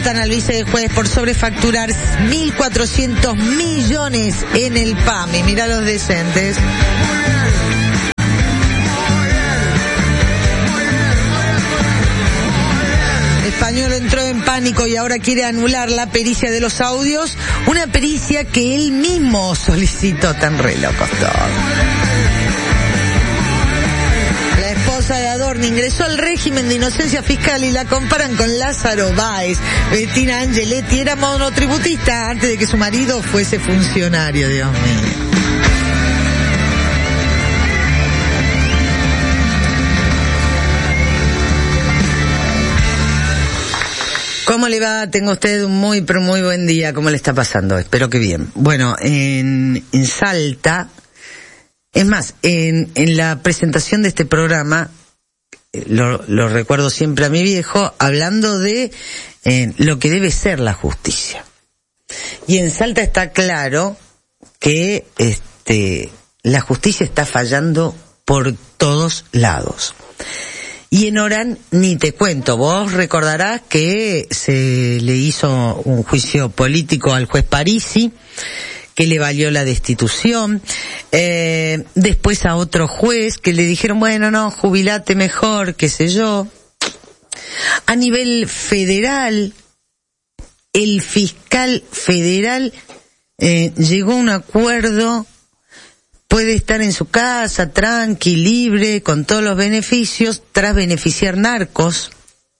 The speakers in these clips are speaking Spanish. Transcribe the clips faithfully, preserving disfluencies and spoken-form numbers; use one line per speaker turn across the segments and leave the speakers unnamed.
multan al vicejuez por sobrefacturar mil cuatrocientos millones en el P A M I. Mirá los decentes. Español entró en pánico y ahora quiere anular la pericia de los audios, una pericia que él mismo solicitó. Tan re locos todos. La esposa de Adorni ingresó al régimen de inocencia fiscal y la comparan con Lázaro Báez. Bettina Angeletti era monotributista antes de que su marido fuese funcionario, Dios mío. ¿Cómo le va? Tengo usted un muy, pero muy buen día. ¿Cómo le está pasando? Espero que bien. Bueno, en, en Salta, es más, en, en la presentación de este programa, lo, lo recuerdo siempre a mi viejo, hablando de eh, lo que debe ser la justicia. Y en Salta está claro que este, la justicia está fallando por todos lados. Y en Orán, ni te cuento, vos recordarás que se le hizo un juicio político al juez Parisi, que le valió la destitución, eh, después a otro juez que le dijeron, bueno, no, jubilate mejor, qué sé yo. A nivel federal, el fiscal federal eh, llegó a un acuerdo. Puede estar en su casa, tranqui, libre, con todos los beneficios, tras beneficiar narcos.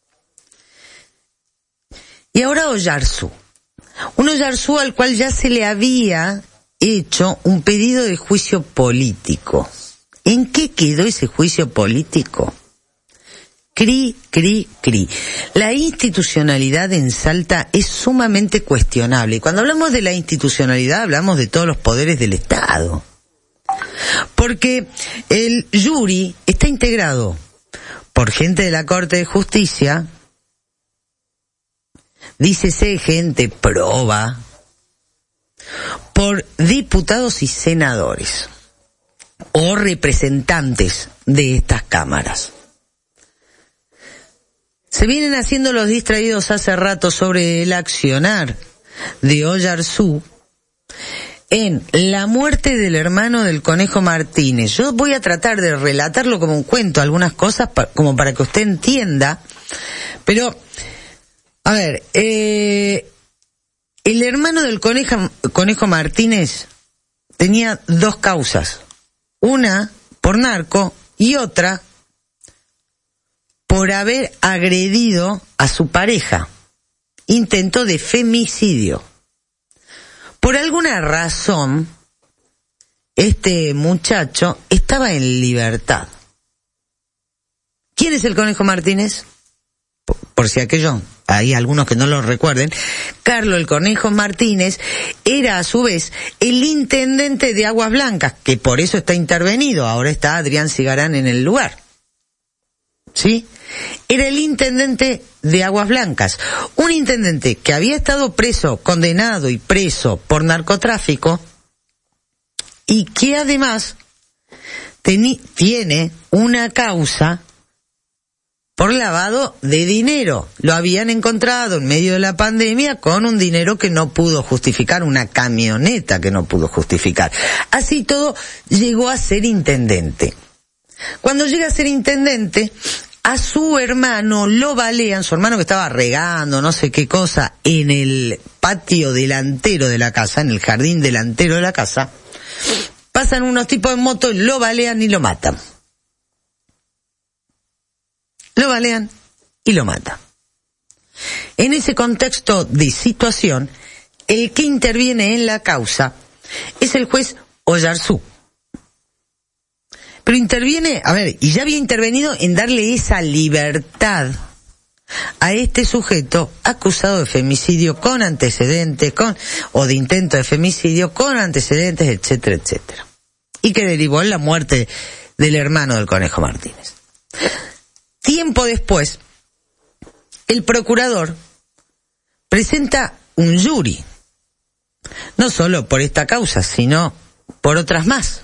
Y ahora Oyarzú. Un Oyarzú al cual ya se le había hecho un pedido de juicio político. ¿En qué quedó ese juicio político? Cri, cri, cri. La institucionalidad en Salta es sumamente cuestionable. Y cuando hablamos de la institucionalidad, hablamos de todos los poderes del Estado. Porque el jury está integrado por gente de la Corte de Justicia, dícese gente proba, por diputados y senadores o representantes de estas cámaras. Se vienen haciendo los distraídos hace rato sobre el accionar de Oyarzú en la muerte del hermano del Conejo Martínez. Yo voy a tratar de relatarlo como un cuento, algunas cosas pa- como para que usted entienda, pero, a ver, eh, el hermano del Conejo, Conejo Martínez tenía dos causas, una por narco y otra por haber agredido a su pareja, intento de femicidio. Por alguna razón, este muchacho estaba en libertad. ¿Quién es el Conejo Martínez? Por, por si aquello, hay algunos que no lo recuerden, Carlos el Conejo Martínez era a su vez el intendente de Aguas Blancas, que por eso está intervenido, ahora está Adrián Cigarán en el lugar. ¿Sí? Era el intendente de Aguas Blancas, un intendente que había estado preso, condenado y preso por narcotráfico y que además teni- tiene una causa por lavado de dinero. Lo habían encontrado en medio de la pandemia con un dinero que no pudo justificar, una camioneta que no pudo justificar. Así todo, llegó a ser intendente. Cuando llega a ser intendente, a su hermano lo balean, su hermano que estaba regando no sé qué cosa en el patio delantero de la casa, en el jardín delantero de la casa, pasan unos tipos en moto, lo balean y lo matan. Lo balean y lo matan. En ese contexto de situación, el que interviene en la causa es el juez Oyarzú. Pero interviene, a ver, y ya había intervenido en darle esa libertad a este sujeto acusado de femicidio con antecedentes, con, o de intento de femicidio con antecedentes, etcétera, etcétera. Y que derivó en la muerte del hermano del Conejo Martínez. Tiempo después, el procurador presenta un jury, no solo por esta causa, sino por otras más.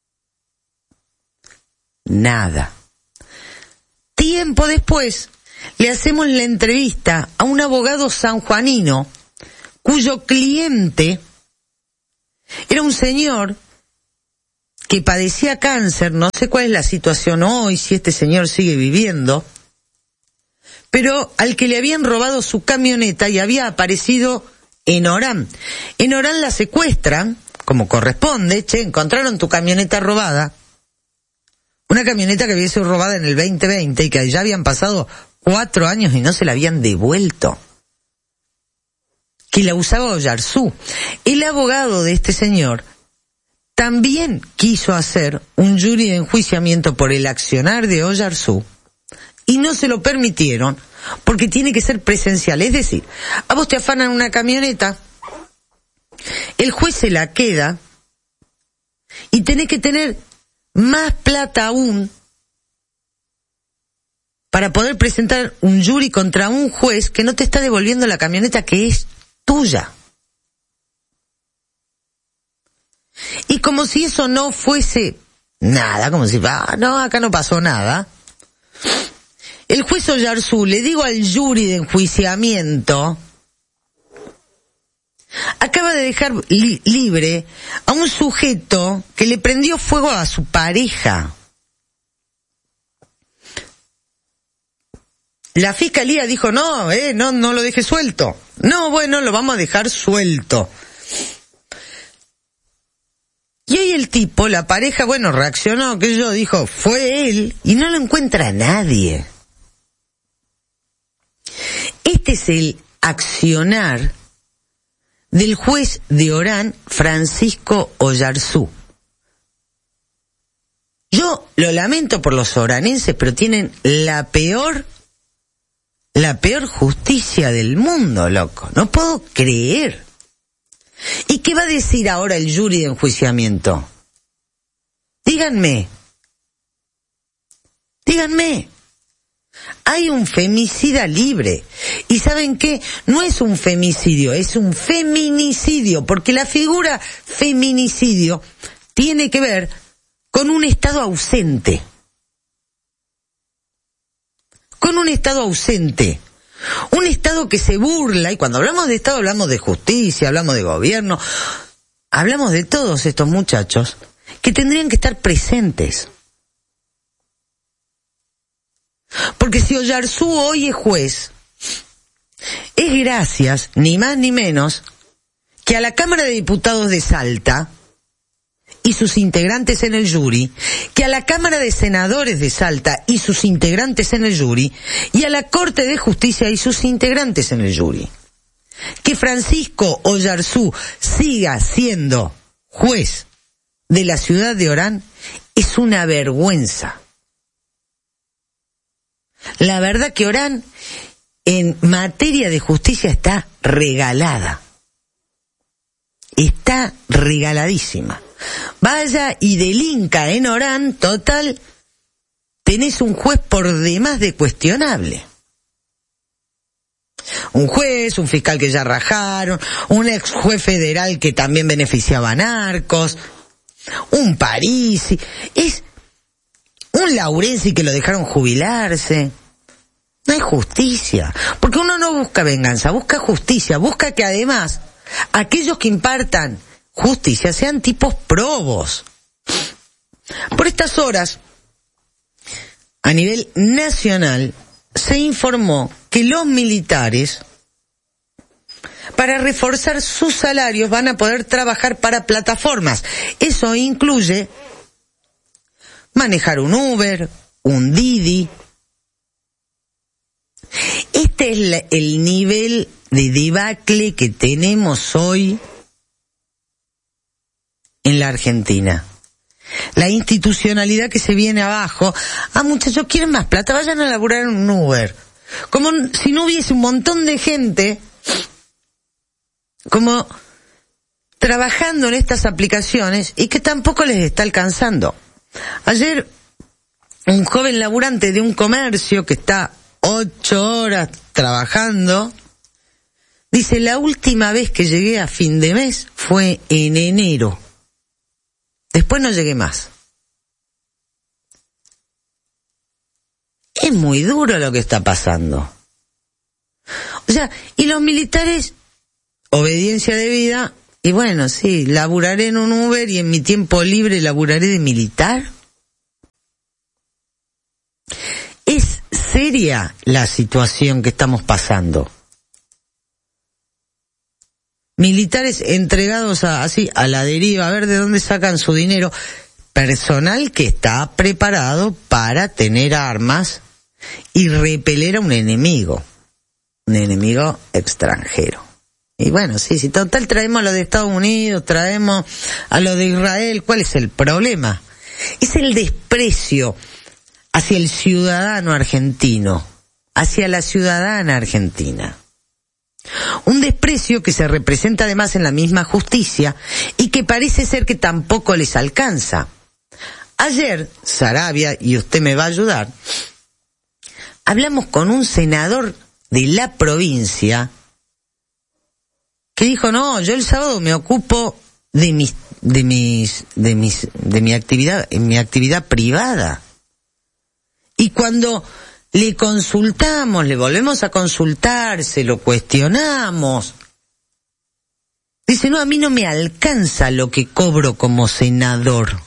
Nada. Tiempo después, le hacemos la entrevista a un abogado sanjuanino cuyo cliente era un señor que padecía cáncer. No sé cuál es la situación hoy, si este señor sigue viviendo, pero al que le habían robado su camioneta y había aparecido en Orán. En Orán la secuestran, como corresponde. Che, encontraron tu camioneta robada. Una camioneta que había sido robada en el veinte veinte y que ya habían pasado cuatro años y no se la habían devuelto. Que la usaba Oyarzú. El abogado de este señor también quiso hacer un jury de enjuiciamiento por el accionar de Oyarzú y no se lo permitieron porque tiene que ser presencial. Es decir, a vos te afanan una camioneta, el juez se la queda y tenés que tener más plata aún para poder presentar un jury contra un juez que no te está devolviendo la camioneta que es tuya. Y como si eso no fuese nada, como si, ah, no, acá no pasó nada, el juez Oyarzú, le digo al jury de enjuiciamiento, acaba de dejar li- libre a un sujeto que le prendió fuego a su pareja. La fiscalía dijo, no, eh, no, no lo deje suelto. No, bueno, lo vamos a dejar suelto. Y hoy el tipo, la pareja, bueno, reaccionó, que yo dijo, fue él, y no lo encuentra nadie. Este es el accionar del juez de Orán, Francisco Oyarzú. Yo lo lamento por los oranenses, pero tienen la peor, la peor justicia del mundo, loco. No puedo creer. ¿Y qué va a decir ahora el jury de enjuiciamiento? Díganme. Díganme. Hay un femicida libre. ¿Y saben qué? No es un femicidio, es un feminicidio, porque la figura feminicidio tiene que ver con un estado ausente. Con un estado ausente. Un estado que se burla, y cuando hablamos de estado hablamos de justicia, hablamos de gobierno, hablamos de todos estos muchachos que tendrían que estar presentes. Porque si Oyarzú hoy es juez, es gracias, ni más ni menos, que a la Cámara de Diputados de Salta y sus integrantes en el jury, que a la Cámara de Senadores de Salta y sus integrantes en el jury, y a la Corte de Justicia y sus integrantes en el jury. Que Francisco Oyarzú siga siendo juez de la ciudad de Orán es una vergüenza. La verdad que Orán en materia de justicia está regalada. Está regaladísima. Vaya y delinca en Orán, total, tenés un juez por demás de cuestionable. Un juez, un fiscal que ya rajaron, un ex juez federal que también beneficiaba a narcos, un Parisi, es un Laurenzi que lo dejaron jubilarse. No hay justicia, porque uno no busca venganza, busca justicia, busca que además aquellos que impartan justicia sean tipos probos. Por estas horas, a nivel nacional, se informó que los militares, para reforzar sus salarios, van a poder trabajar para plataformas. Eso incluye manejar un Uber, un Didi. Este es la, el nivel de debacle que tenemos hoy en la Argentina. La institucionalidad que se viene abajo. Ah, muchachos, ¿quieren más plata? Vayan a laburar en un Uber. Como si no hubiese un montón de gente como trabajando en estas aplicaciones y que tampoco les está alcanzando. Ayer, un joven laburante de un comercio que está ocho horas trabajando, dice, la última vez que llegué a fin de mes fue en enero. Después no llegué más. Es muy duro lo que está pasando. O sea, y los militares, obediencia debida, y bueno, sí, laburaré en un Uber y en mi tiempo libre laburaré de militar. Es seria la situación que estamos pasando. Militares entregados a, así, a la deriva, a ver de dónde sacan su dinero. Personal que está preparado para tener armas y repeler a un enemigo. Un enemigo extranjero. Y bueno, sí, si total traemos a lo de Estados Unidos, traemos a lo de Israel, ¿cuál es el problema? Es el desprecio hacia el ciudadano argentino, hacia la ciudadana argentina. Un desprecio que se representa además en la misma justicia y que parece ser que tampoco les alcanza. Ayer, Sarabia, y usted me va a ayudar, hablamos con un senador de la provincia que dijo, no, yo el sábado me ocupo de mis, de mis, de mis, de mi actividad, en mi actividad privada. Y cuando le consultamos, le volvemos a consultar, se lo cuestionamos, dice, no, a mí no me alcanza lo que cobro como senador.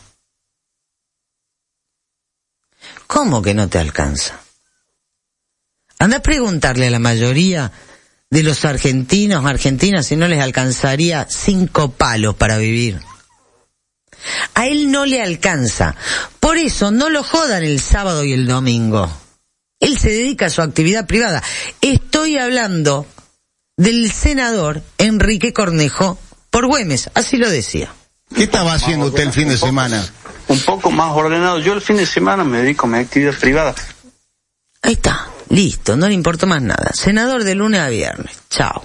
¿Cómo que no te alcanza? Anda a preguntarle a la mayoría de los argentinos, argentinas, si no les alcanzaría cinco palos para vivir. A él no le alcanza. Por eso no lo jodan el sábado y el domingo. Él se dedica a su actividad privada. Estoy hablando del senador Enrique Cornejo por Güemes, así lo decía.
¿Qué estaba haciendo usted el fin de semana?
Un poco más ordenado. Yo el fin de semana me dedico a mi actividad privada.
Ahí está, listo, no le importa más nada. Senador de lunes a viernes, chao.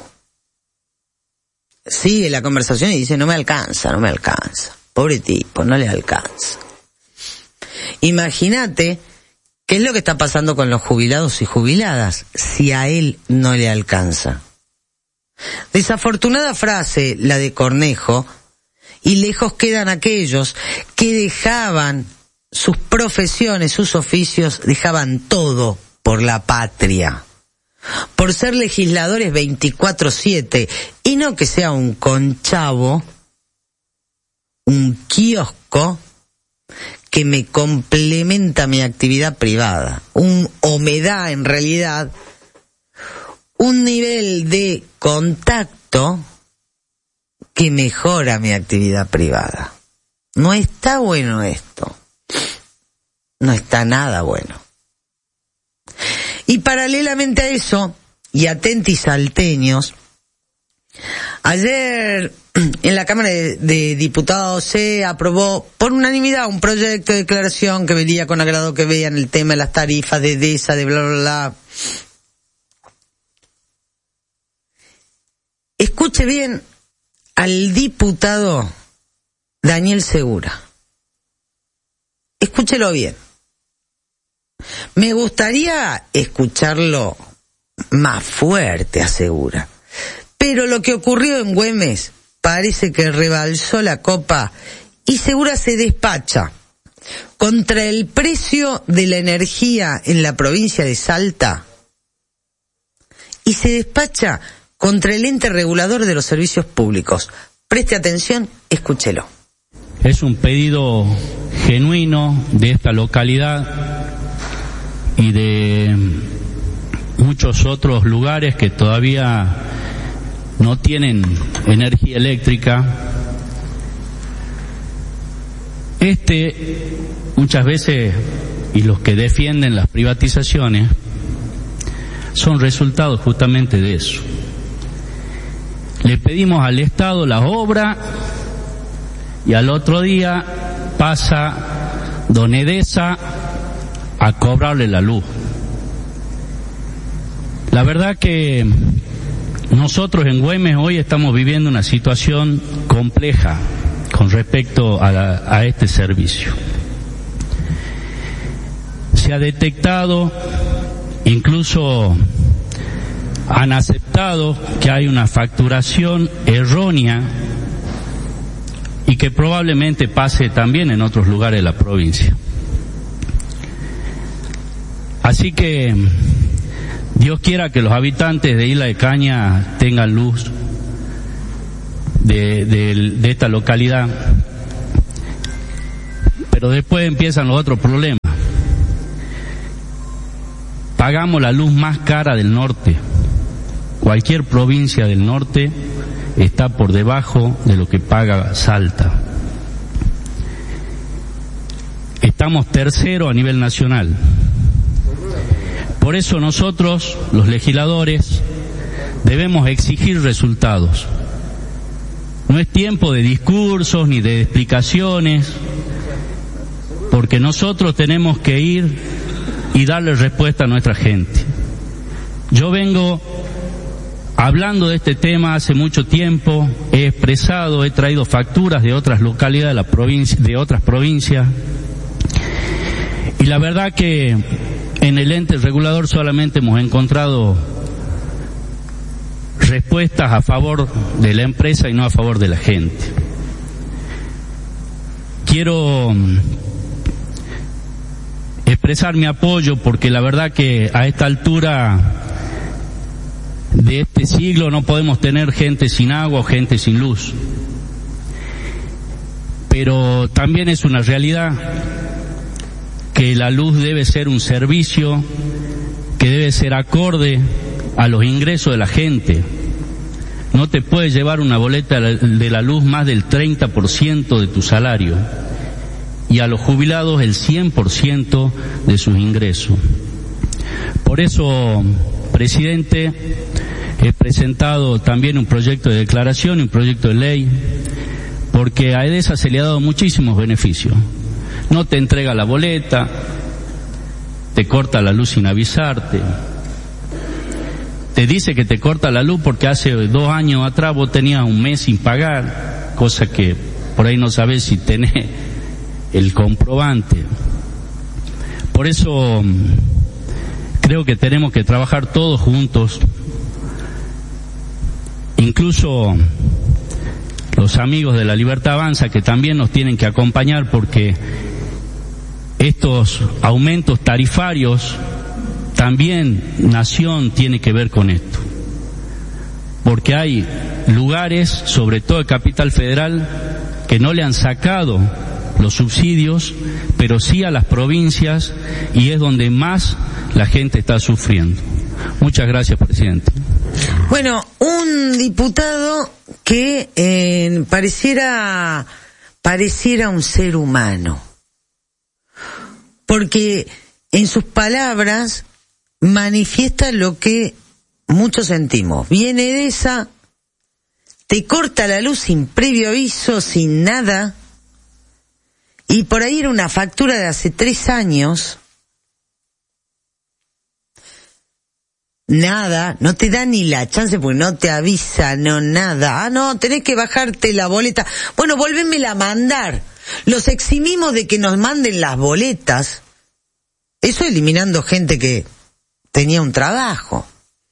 Sigue la conversación y dice, no me alcanza, no me alcanza. Pobre tipo, no le alcanza. Imagínate qué es lo que está pasando con los jubilados y jubiladas, si a él no le alcanza. Desafortunada frase la de Cornejo, y lejos quedan aquellos que dejaban sus profesiones, sus oficios, dejaban todo por la patria, por ser legisladores veinticuatro siete, y no que sea un conchavo, un kiosco que me complementa mi actividad privada, un, o me da en realidad un nivel de contacto que mejora mi actividad privada. No está bueno esto. No está nada bueno. Y paralelamente a eso, y atentis salteños, ayer en la Cámara de, de Diputados se aprobó por unanimidad un proyecto de declaración que veía con agrado que vean el tema de las tarifas de DESA, de bla, bla, bla. Escuche bien al diputado Daniel Segura. Escúchelo bien. Me gustaría escucharlo más fuerte, asegura. Pero lo que ocurrió en Güemes parece que rebalsó la copa y Segura se despacha contra el precio de la energía en la provincia de Salta y se despacha contra el ente regulador de los servicios públicos. Preste atención, escúchelo.
Es un pedido genuino de esta localidad y de muchos otros lugares que todavía no tienen energía eléctrica. Este, muchas veces, y los que defienden las privatizaciones, son resultados justamente de eso. Le pedimos al Estado la obra y al otro día pasa Don Edesa a cobrarle la luz. La verdad que nosotros en Güemes hoy estamos viviendo una situación compleja con respecto a, la, a este servicio. Se ha detectado, incluso han aceptado que hay una facturación errónea y que probablemente pase también en otros lugares de la provincia. Así que Dios quiera que los habitantes de Isla de Caña tengan luz de, de, de esta localidad. Pero después empiezan los otros problemas. Pagamos la luz más cara del norte. Cualquier provincia del norte está por debajo de lo que paga Salta. Estamos tercero a nivel nacional. Por eso nosotros, los legisladores, debemos exigir resultados. No es tiempo de discursos ni de explicaciones, porque nosotros tenemos que ir y darle respuesta a nuestra gente. Yo vengo hablando de este tema hace mucho tiempo, he expresado, he traído facturas de otras localidades de la provincia, de otras provincias, y la verdad que en el ente regulador solamente hemos encontrado respuestas a favor de la empresa y no a favor de la gente. Quiero expresar mi apoyo porque la verdad que a esta altura de este siglo no podemos tener gente sin agua o gente sin luz. Pero también es una realidad que la luz debe ser un servicio que debe ser acorde a los ingresos de la gente. No te puedes llevar una boleta de la luz más del treinta por ciento de tu salario y a los jubilados el cien por ciento de sus ingresos. Por eso, presidente, he presentado también un proyecto de declaración y un proyecto de ley, porque a EDESA se le ha dado muchísimos beneficios. No te entrega la boleta, te corta la luz sin avisarte, te dice que te corta la luz porque hace dos años atrás vos tenías un mes sin pagar, cosa que por ahí no sabés si tenés el comprobante. Por eso creo que tenemos que trabajar todos juntos, incluso los amigos de La Libertad Avanza, que también nos tienen que acompañar, porque estos aumentos tarifarios también Nación tiene que ver con esto, porque hay lugares, sobre todo el Capital Federal, que no le han sacado los subsidios, pero sí a las provincias, y es donde más la gente está sufriendo. Muchas gracias, presidente.
Bueno, un diputado que eh, pareciera pareciera un ser humano, porque en sus palabras manifiesta lo que muchos sentimos. Viene EDESA, te corta la luz sin previo aviso, sin nada, y por ahí era una factura de hace tres años. Nada, no te da ni la chance porque no te avisa, no nada. Ah, no, tenés que bajarte la boleta. Bueno, volvémela a mandar. Los eximimos de que nos manden las boletas. Eso eliminando gente que tenía un trabajo.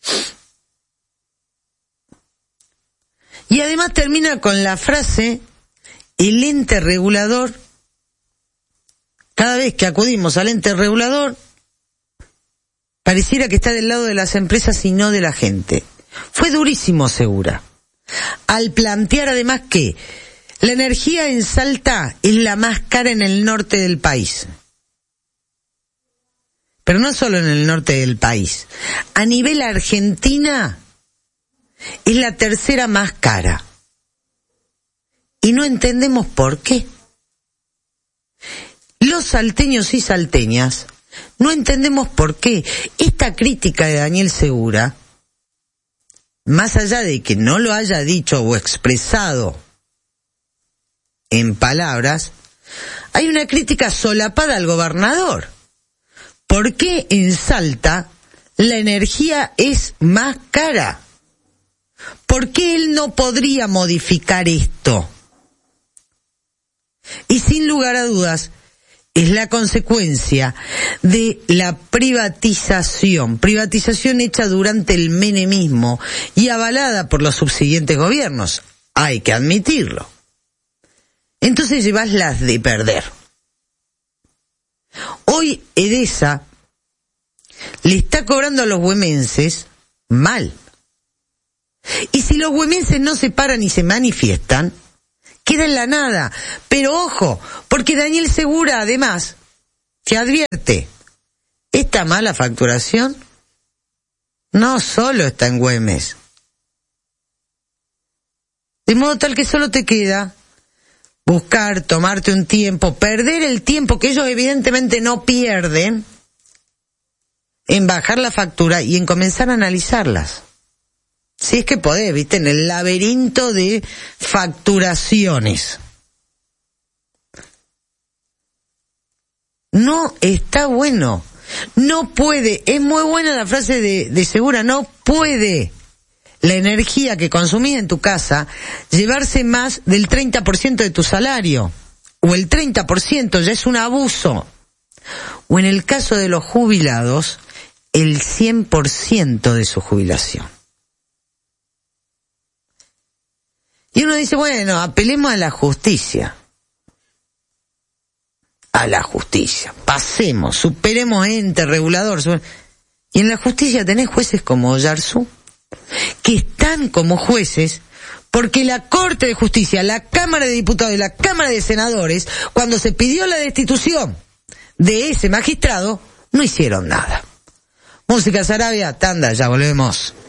Y además termina con la frase, el ente regulador, cada vez que acudimos al ente regulador, pareciera que está del lado de las empresas y no de la gente. Fue durísimo, Segura, al plantear además que la energía en Salta es la más cara en el norte del país. Pero no solo en el norte del país. A nivel Argentina es la tercera más cara. Y no entendemos por qué. Los salteños y salteñas no entendemos por qué. Esta crítica de Daniel Segura, más allá de que no lo haya dicho o expresado en palabras, hay una crítica solapada al gobernador. ¿Por qué en Salta la energía es más cara? ¿Por qué él no podría modificar esto? Y sin lugar a dudas, es la consecuencia de la privatización, privatización hecha durante el menemismo y avalada por los subsiguientes gobiernos, hay que admitirlo. Entonces llevas las de perder. Hoy EDESA le está cobrando a los güemenses mal. Y si los güemenses no se paran y se manifiestan, queda en la nada. Pero ojo, porque Daniel Segura además te advierte, esta mala facturación no solo está en Güemes. De modo tal que solo te queda buscar, tomarte un tiempo, perder el tiempo que ellos evidentemente no pierden en bajar la factura y en comenzar a analizarlas. Si es que podés, viste, en el laberinto de facturaciones. No está bueno. No puede, es muy buena la frase de, de Segura, no puede la energía que consumís en tu casa llevarse más del treinta por ciento de tu salario. O el treinta por ciento ya es un abuso. O en el caso de los jubilados, el cien por ciento de su jubilación. Y uno dice, bueno, apelemos a la justicia. A la justicia. Pasemos, superemos ente regulador. Y en la justicia tenés jueces como Oyarzú, que están como jueces porque la Corte de Justicia, la Cámara de Diputados y la Cámara de Senadores, cuando se pidió la destitución de ese magistrado, no hicieron nada. Música Sarabia, tanda, ya volvemos.